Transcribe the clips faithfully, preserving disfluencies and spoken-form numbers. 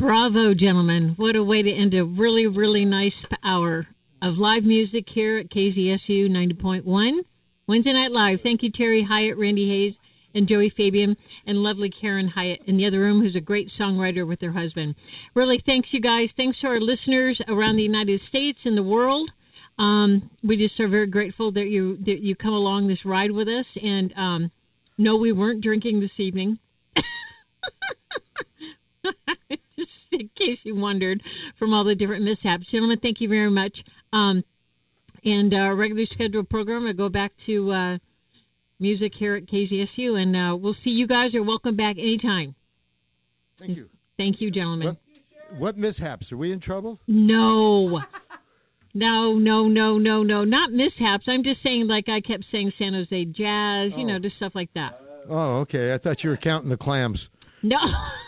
Bravo, gentlemen. What a way to end a really, really nice hour of live music here at K Z S U ninety point one. Wednesday Night Live. Thank you, Terry Hyatt, Randy Hayes, and Joey Fabian, and lovely Karen Hyatt in the other room, who's a great songwriter with her husband. Really, thanks, you guys. Thanks to our listeners around the United States and the world. Um, we just are very grateful that you that you come along this ride with us. And um, no, we weren't drinking this evening. Just in case you wondered from all the different mishaps. Gentlemen, thank you very much. Um, and our regularly scheduled program will go back to uh, music here at K Z S U, and uh, we'll see you guys. Are welcome back anytime. Thank you. Thank you, gentlemen. What, what mishaps? Are we in trouble? No. No, no, no, no, no. Not mishaps. I'm just saying, like I kept saying, San Jose Jazz, you oh. know, just stuff like that. Oh, okay. I thought you were counting the clams. No.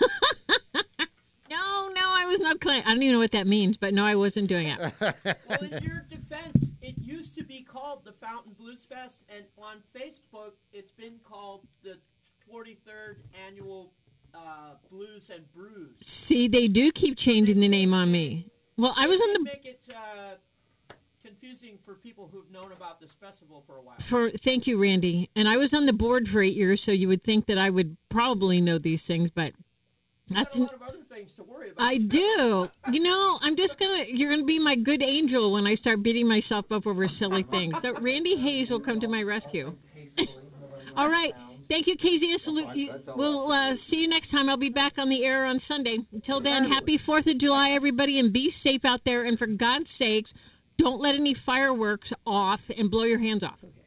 no, no, I was not clam. I don't even know what that means, but no, I wasn't doing it. Well, in your defense, it used to be called the Fountain Blues Fest, and on Facebook, it's been called the forty-third Annual uh, Blues and Brews. See, they do keep changing the name on me. Well, I was on the... Make it uh, confusing for people who've known about this festival for a while. For Thank you, Randy. And I was on the board for eight years, so you would think that I would probably know these things, but... That's a lot of other things to worry about. I do. You know, I'm just going to, you're going to be my good angel when I start beating myself up over silly things. So Randy Hayes will come to my rescue. All right. Thank you, K Z S. We'll uh, see you next time. I'll be back on the air on Sunday. Until then, happy fourth of July, everybody, and be safe out there. And for God's sakes, don't let any fireworks off and blow your hands off.